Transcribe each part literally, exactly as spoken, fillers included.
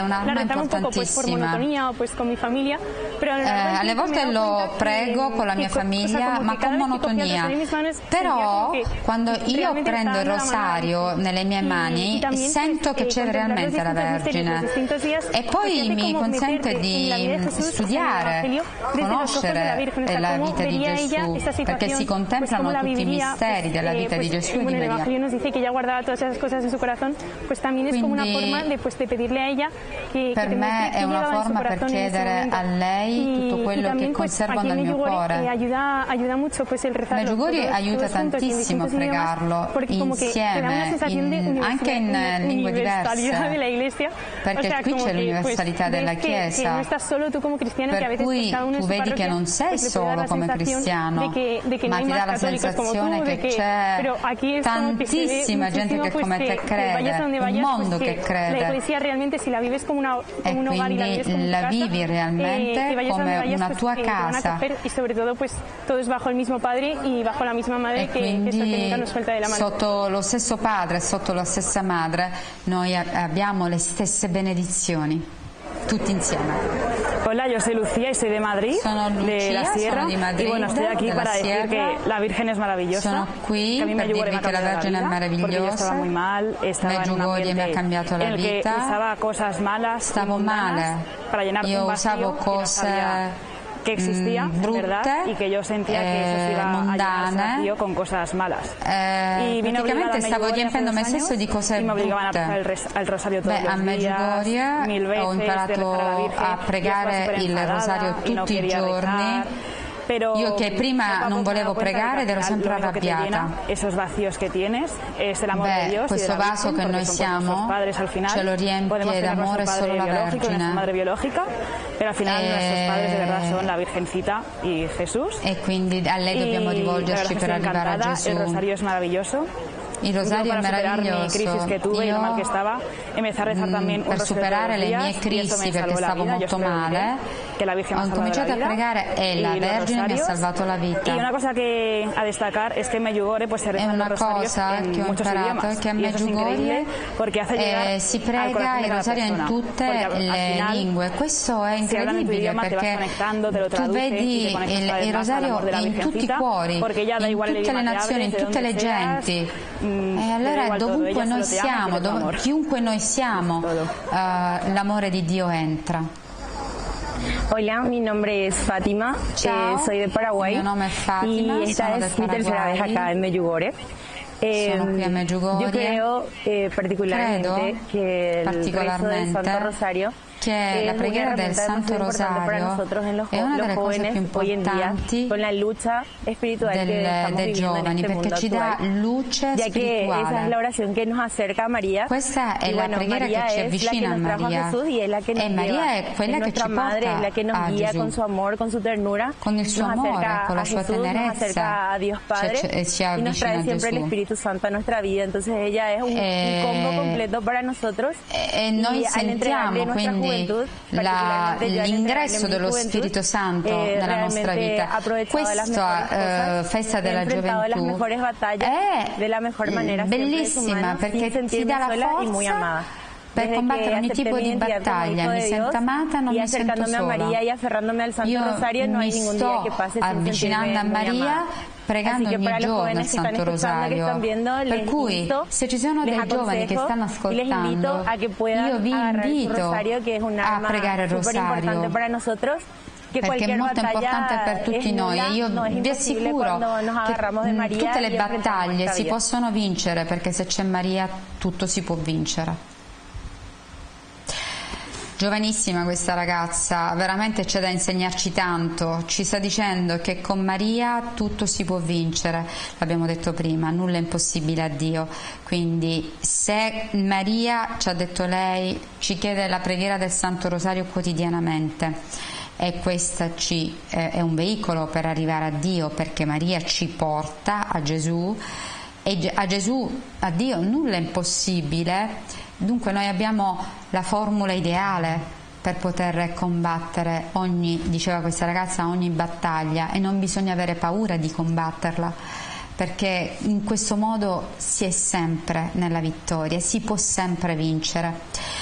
un'arma importantissima. Eh, alle volte lo prego con la mia famiglia, ma con monotonia. Però quando io prendo il rosario nelle mie mani sento che c'è realmente la Vergine, e poi mi consente di studiare, conoscere la vita di Gesù, perché si contemplano tutti i misteri della vita di Gesù e di Maria. Quindi per me è una forma per chiedere a lei tutto quello che conservo nel mio cuore. Medjugorje aiuta tantissimo a pregarlo insieme, in, anche in lingue diverse, perché qui c'è l'universalità della Chiesa, per cui tu vedi che non sei solo come cristiano, ma ti dà la sensazione che c'è tantissima gente che come te crede, un mondo che crede, e quindi la vivi realmente come una tua casa, e quindi sotto lo stesso Padre, sotto la stessa Madre, noi abbiamo le stesse benedizioni, tutti insieme. Hola, yo soy Lucía y soy de Madrid, sono Lucia, de la Sierra, di Madrid, y bueno, estoy aquí para Sierra. decir que la Virgen es maravillosa. Sono qui que a mí per dirvi che la Vergine è meravigliosa. Porque yo estaba muy mal, estaba en un Medjugorje mi ha cambiato la en el que vita. usaba cosas malas, Stavo male, para llenar io un vacío usavo que no cose sabía que existía, mm, brutte, ¿verdad? Y que yo sentía que eso se iba mondane, a llenar vacío con cosas malas. Eh, y praticamente stavo riempendo me stesso di cose y me obligaban brutte. a rezar el, res, el rosario todos Beh, a los días, Medjugorje mil veces, ho imparato a pregare il rosario tutti i giorni. Io che prima non volevo pregare ed ero sempre arrabbiata. Beh, questo vaso che noi siamo ce lo riempie d'amore solo la Vergine. E quindi a lei dobbiamo rivolgerci per arrivare a Gesù. Il rosario è meraviglioso. Io, mm, per superare le mie crisi, perché stavo molto male, ho incominciato a pregare e la Vergine mi ha salvato la vita. E una cosa che a destacar es que en Medjugorje pues se rezan los rosarios en che ho muchos imparato idiomas, che a y eso es increíble porque hace llegar eh, si al prega corazón de il cada rosario in persona. tutte Porque le al final, lingue. Questo è si hablan en tu incredibile, idioma, te vas perché conectando, te lo tu traduce, vedi y te conectas il, cada vez il más al rosario amor de la in tutti i Virgencita, cuori, porque ella da in igual el tutte le idioma que nazioni, in hables, de tutte le donde seas, genti. mm, E te da allora igual todo, dovunque ella noi solo te ama, siamo, quiere tu dov- amor. chiunque noi siamo, uh, l'amore di Dio entra. Hola, mi nombre es Fátima, Ciao, eh, soy de Paraguay il mio nome è Fatima, y esta sono del es mi tercera vez Paraguay. acá en Medjugorje. Eh, Sono qui a Medjugorje. yo creo eh, particularmente Credo, que el rezo del particolarmente, Santo Rosario che la es preghiera una del herramienta Santo demasiado importante para Rosario nosotros en los, è una los delle cose jóvenes più hoy en día importanti con la lucha espiritual del, que estamos dei viviendo en giovani, este perché mundo ci dà actual, luce ya que esa es spirituale. la oración que nos acerca a María. Questa è y la bueno, preghiera María che ci es la que avvicina a nos trajo Maria, a Jesús y es la que nos e Maria lleva, è quella es che nuestra ci madre, es la porta que nos a guía Gesù, con su amor, con su ternura, con il suo nos amore, acerca con la a sua Jesús, nos tenerezza, acerca a Dios Padre ci, ci, ci y nos avvicina trae a siempre el Gesù. Espíritu Santo a nuestra vida. Entonces ella es un, Eh, un combo completo para nosotros. E, e noi Y al entregarle sentiamo nuestra quindi juventud, la, particularmente yo al l'ingresso entregarle mi dello juventud, Spirito Santo eh, nella nostra realmente vita. he aprovechado de las Questa mejores cosas, eh, festa he della enfrentado las gioventù mejores batallas è de la mejor manera, siempre de su bellissima, mano, perché sin ti sentirme dà la sola y muy forza amada. per Desde combattere que ogni acepté tipo mi di identidad como battaglia, hijo mi de sento Dios amata, non y mi sento acercándome a sola. María y aferrándome al Santo Io Rosario, no hay mi ningún día sto que pase sin avvicinando sentirme a muy Maria, amada. pregando Así que ogni para los giorno il jóvenes que están Santo escuchando, que Rosario. están viendo, Per les cui invito, se ci sono les dei giovani che aconsejo stanno y les invito ascoltando, a que puedan io vi agarrar su invito rosario, que es un a arma pregare il súper importante rosario, para nosotros. Que perché è molto importante per tutti noi, e io no vi assicuro che María tutte le battaglie si vida. possono vincere, perché se c'è Maria tutto si può vincere. Giovanissima questa ragazza, veramente c'è da insegnarci tanto, ci sta dicendo che con Maria tutto si può vincere, l'abbiamo detto prima, nulla è impossibile a Dio, quindi se Maria, ci ha detto lei, ci chiede la preghiera del Santo Rosario quotidianamente, e questa ci, eh, è un veicolo per arrivare a Dio, perché Maria ci porta a Gesù, e a Gesù, a Dio nulla è impossibile. Dunque noi abbiamo la formula ideale per poter combattere ogni, diceva questa ragazza, ogni battaglia, e non bisogna avere paura di combatterla, perché in questo modo si è sempre nella vittoria, si può sempre vincere.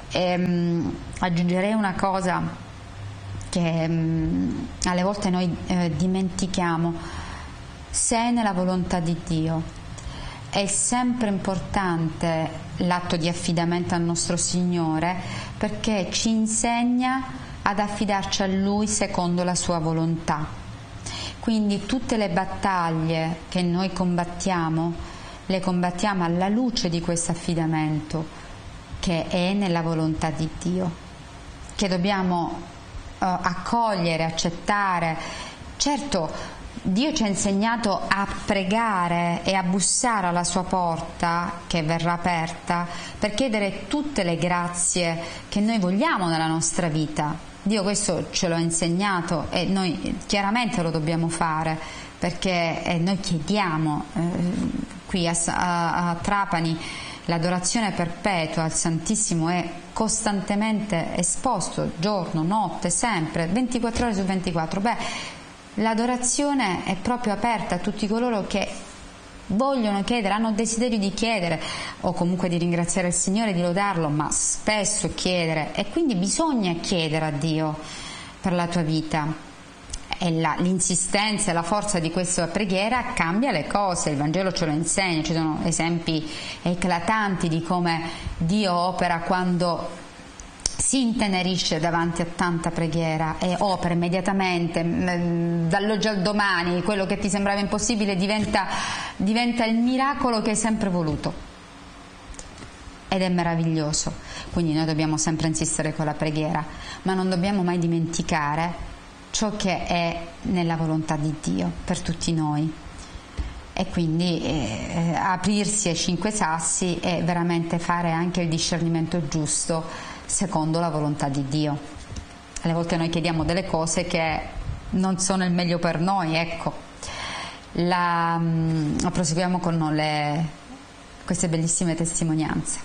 E, mh, aggiungerei una cosa che mh, alle volte noi eh, dimentichiamo: se è nella volontà di Dio, è sempre importante l'atto di affidamento al nostro Signore, perché ci insegna ad affidarci a Lui secondo la sua volontà. Quindi tutte le battaglie che noi combattiamo, le combattiamo alla luce di questo affidamento che è nella volontà di Dio, che dobbiamo uh, accogliere, accettare. Certo, Dio ci ha insegnato a pregare e a bussare alla sua porta, che verrà aperta, per chiedere tutte le grazie che noi vogliamo nella nostra vita. Dio questo ce lo ha insegnato e noi chiaramente lo dobbiamo fare, perché eh, noi chiediamo eh, qui a, a, a Trapani l'adorazione perpetua al Santissimo è costantemente esposto, giorno, notte, sempre, ventiquattro ore su ventiquattro. Beh, l'adorazione è proprio aperta a tutti coloro che vogliono chiedere, hanno desiderio di chiedere o comunque di ringraziare il Signore, di lodarlo, ma spesso chiedere, e quindi bisogna chiedere a Dio per la tua vita. E l'insistenza e la forza di questa preghiera cambia le cose, il Vangelo ce lo insegna, ci sono esempi eclatanti di come Dio opera quando si intenerisce davanti a tanta preghiera e opera immediatamente, dall'oggi al domani, quello che ti sembrava impossibile diventa, diventa il miracolo che hai sempre voluto, ed è meraviglioso. Quindi noi dobbiamo sempre insistere con la preghiera, ma non dobbiamo mai dimenticare ciò che è nella volontà di Dio per tutti noi, e quindi eh, aprirsi ai cinque sassi e veramente fare anche il discernimento giusto secondo la volontà di Dio. Alle volte noi chiediamo delle cose che non sono il meglio per noi, ecco. La, mh, proseguiamo con le, queste bellissime testimonianze.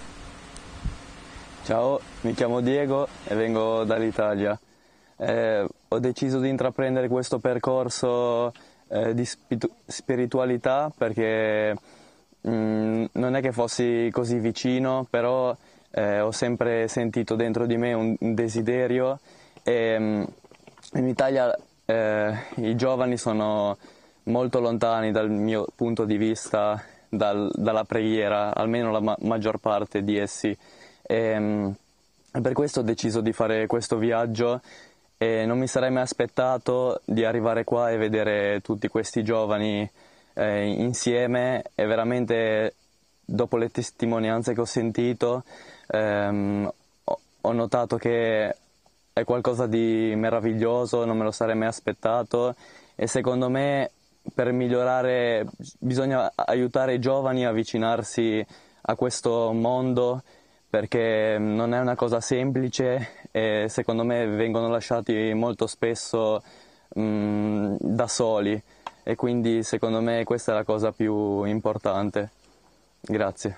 Ciao, mi chiamo Diego e vengo dall'Italia. Eh, ho deciso di intraprendere questo percorso eh, di spiritualità perché mh, non è che fossi così vicino, però Eh, ho sempre sentito dentro di me un, un desiderio e um, in Italia eh, i giovani sono molto lontani dal mio punto di vista dal, dalla preghiera, almeno la ma maggior parte di essi, e, um, e per questo ho deciso di fare questo viaggio e non mi sarei mai aspettato di arrivare qua e vedere tutti questi giovani eh, insieme, e veramente dopo le testimonianze che ho sentito ehm, ho, ho notato che è qualcosa di meraviglioso, non me lo sarei mai aspettato, e secondo me per migliorare bisogna aiutare i giovani a avvicinarsi a questo mondo, perché non è una cosa semplice e secondo me vengono lasciati molto spesso mh, da soli, e quindi secondo me questa è la cosa più importante. Grazie.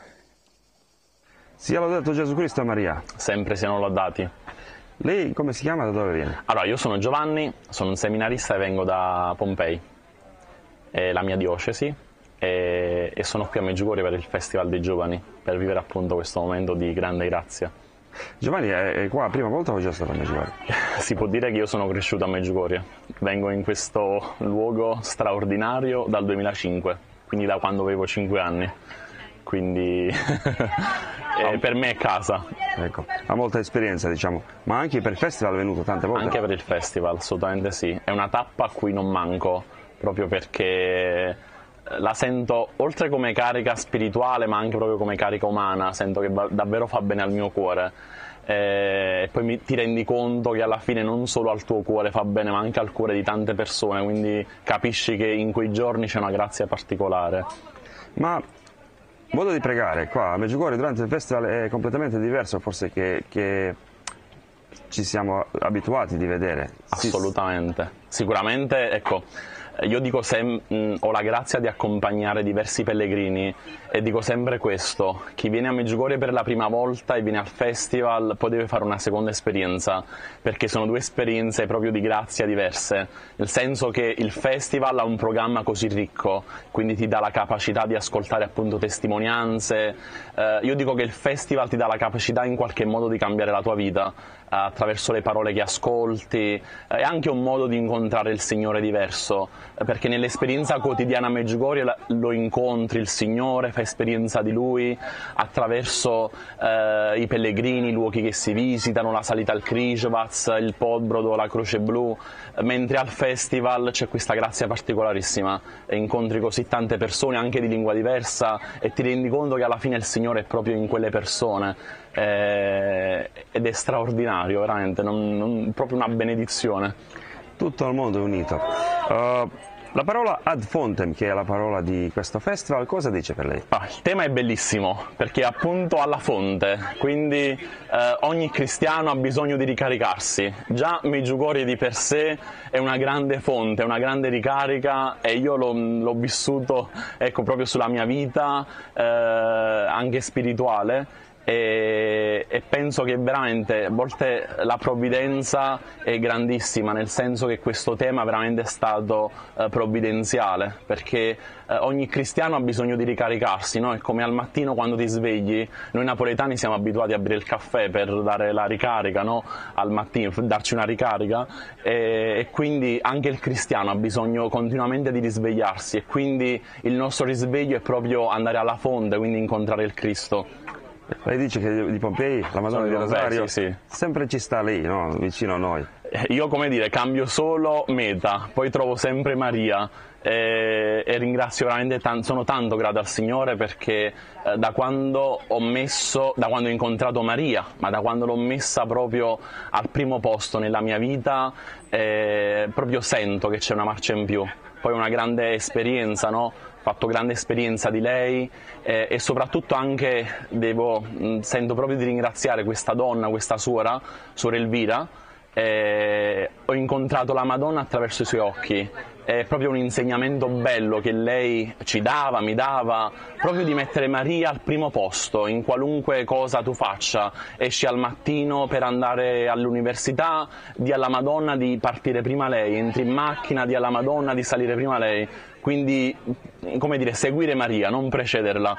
Sia lodato Gesù Cristo, Maria. Sempre siano lodati. Lei come si chiama, da dove viene? Allora, io sono Giovanni, sono un seminarista e vengo da Pompei, è la mia diocesi, e, e sono qui a Medjugorje per il Festival dei Giovani, per vivere appunto questo momento di grande grazia. Giovanni è, è qua la prima volta o già stato a Medjugorje? Si può dire che io sono cresciuto a Medjugorje, vengo in questo luogo straordinario dal duemilacinque, quindi da quando avevo cinque anni. Quindi eh, per me è casa. Ecco, ha molta esperienza, diciamo, ma anche per il festival è venuto tante volte? Anche per il festival, assolutamente sì. È una tappa a cui non manco, proprio perché la sento oltre come carica spirituale, ma anche proprio come carica umana, sento che davvero fa bene al mio cuore. E poi mi, ti rendi conto che alla fine non solo al tuo cuore fa bene, ma anche al cuore di tante persone, quindi capisci che in quei giorni c'è una grazia particolare. Ma modo di pregare qua a Medjugorje durante il festival è completamente diverso forse che, che ci siamo abituati di vedere? Assolutamente, sicuramente, ecco, Io dico sem- mh, ho la grazia di accompagnare diversi pellegrini e dico sempre questo: chi viene a Medjugorje per la prima volta e viene al festival poi deve fare una seconda esperienza, perché sono due esperienze proprio di grazia diverse, nel senso che il festival ha un programma così ricco, quindi ti dà la capacità di ascoltare appunto testimonianze. Eh, io dico che il festival ti dà la capacità in qualche modo di cambiare la tua vita attraverso le parole che ascolti, è anche un modo di incontrare il Signore diverso, perché nell'esperienza quotidiana a Medjugorje lo incontri il Signore, fai esperienza di Lui attraverso eh, i pellegrini, i luoghi che si visitano, la salita al Križevac, il Podbrodo, la Croce Blu, mentre al festival c'è questa grazia particolarissima e incontri così tante persone anche di lingua diversa e ti rendi conto che alla fine il Signore è proprio in quelle persone. Eh, ed è straordinario, veramente, non, non, proprio una benedizione. Tutto il mondo è unito. Uh, la parola ad fontem, che è la parola di questo festival, cosa dice per lei? Ah, il tema è bellissimo, perché è appunto alla fonte, quindi eh, ogni cristiano ha bisogno di ricaricarsi. Già Medjugorje di per sé è una grande fonte, una grande ricarica, e io l'ho, l'ho vissuto, ecco, proprio sulla mia vita, eh, anche spirituale. E, e penso che veramente a volte la provvidenza è grandissima, nel senso che questo tema veramente è stato eh, provvidenziale, perché eh, ogni cristiano ha bisogno di ricaricarsi, no? È come al mattino quando ti svegli, noi napoletani siamo abituati a bere il caffè per dare la ricarica, no? Al mattino, per darci una ricarica, e, e quindi anche il cristiano ha bisogno continuamente di risvegliarsi, e quindi il nostro risveglio è proprio andare alla fonte, quindi incontrare il Cristo. Lei dice che di Pompei, la Madonna di Rosario, sì, sì. sempre ci sta lì, no? Vicino a noi. Io, come dire, cambio solo meta, poi trovo sempre Maria, e, e ringrazio veramente tanto, sono tanto grato al Signore, perché eh, da quando ho messo, da quando ho incontrato Maria, ma da quando l'ho messa proprio al primo posto nella mia vita, eh, proprio sento che c'è una marcia in più. Poi una grande esperienza, no? Ho fatto grande esperienza di lei, eh, e soprattutto anche devo, mh, sento proprio di ringraziare questa donna, questa suora, suora Elvira. Eh, ho incontrato la Madonna attraverso i suoi occhi. È proprio un insegnamento bello che lei ci dava, mi dava, proprio di mettere Maria al primo posto in qualunque cosa tu faccia. Esci al mattino per andare all'università, di alla Madonna di partire prima lei, entri in macchina, di alla Madonna di salire prima lei. Quindi, come dire, seguire Maria, non precederla,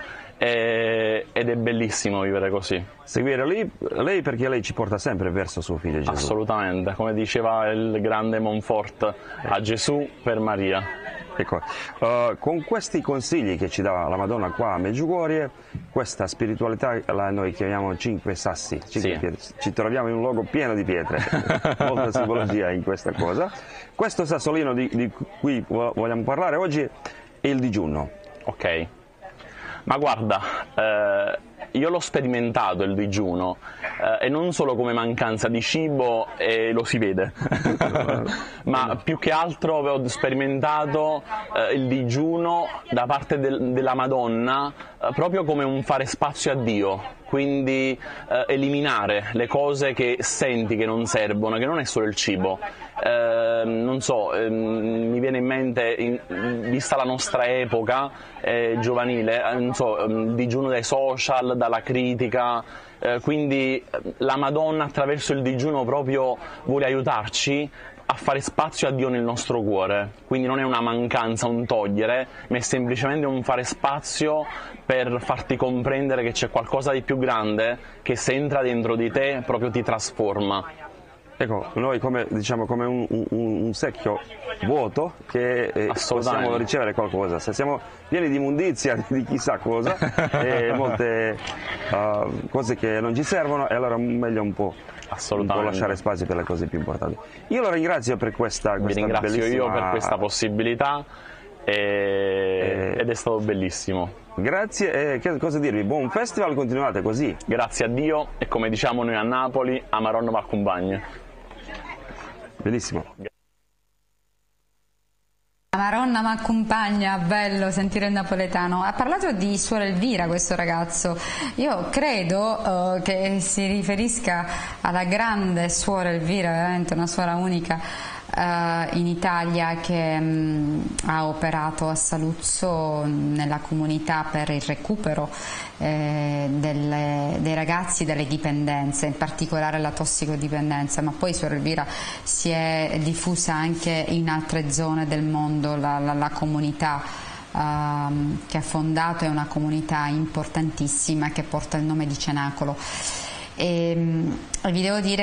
e, ed è bellissimo vivere così. Seguire lei, lei perché lei ci porta sempre verso suo figlio Gesù. Assolutamente, come diceva il grande Montfort, a Gesù per Maria. Ecco, uh, con questi consigli che ci dà la Madonna qua a Medjugorje, questa spiritualità la noi chiamiamo cinque sassi, cinque sì. pietre. Ci troviamo in un luogo pieno di pietre, molta simbologia in questa cosa. Questo sassolino di, di cui vogliamo parlare oggi è il digiuno. Ok, ma guarda, eh, io l'ho sperimentato il digiuno, eh, e non solo come mancanza di cibo, e lo si vede, ma più che altro ho sperimentato eh, il digiuno da parte del, della Madonna eh, proprio come un fare spazio a Dio, quindi eh, eliminare le cose che senti che non servono, che non è solo il cibo. Eh, non so, eh, mi viene in mente, in, vista la nostra epoca eh, giovanile, eh, non so, il digiuno dai social, dalla critica, eh, quindi la Madonna attraverso il digiuno proprio vuole aiutarci a fare spazio a Dio nel nostro cuore, quindi non è una mancanza, un togliere, ma è semplicemente un fare spazio per farti comprendere che c'è qualcosa di più grande che se entra dentro di te proprio ti trasforma. Ecco, noi come, diciamo, come un, un, un secchio vuoto che eh, possiamo ricevere qualcosa. Se siamo pieni di immondizia, di chissà cosa, e molte uh, cose che non ci servono, e allora meglio un po', un po' lasciare spazio per le cose più importanti. Io la ringrazio per questa, questa Vi ringrazio bellissima... io per questa possibilità, e... ed è stato bellissimo. Grazie, e che cosa dirvi? Buon festival, continuate così. Grazie a Dio, e come diciamo noi a Napoli, a Maronno m'accompagna. Benissimo. La Maronna m'accompagna, bello sentire il napoletano. Ha parlato di suora Elvira questo ragazzo. Io credo uh, che si riferisca alla grande suora Elvira, veramente una suora unica. in Italia che mh, ha operato a Saluzzo nella comunità per il recupero eh, delle, dei ragazzi dalle dipendenze, in particolare la tossicodipendenza, ma poi Suor Elvira si è diffusa anche in altre zone del mondo. La, la, la comunità uh, che ha fondato è una comunità importantissima che porta il nome di Cenacolo. E, vi devo dire